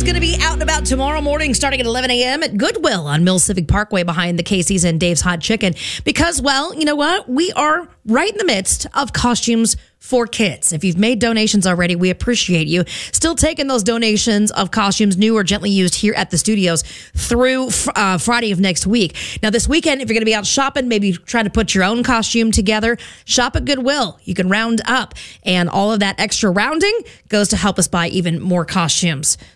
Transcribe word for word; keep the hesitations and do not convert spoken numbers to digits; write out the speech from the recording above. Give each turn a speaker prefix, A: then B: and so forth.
A: going to be out and about tomorrow morning starting at eleven a.m. at Goodwill on Mill Civic Parkway behind the Casey's and Dave's Hot Chicken. Because, well, you know what? We are right in the midst of costumes for kids. If you've made donations already, we appreciate you. Still taking those donations of costumes, new or gently used, here at the studios through uh, Friday of next week. Now, this weekend, if you're going to be out shopping, maybe trying to put your own costume together, shop at Goodwill. You can round up, and all of that extra rounding goes to help us buy even more costumes.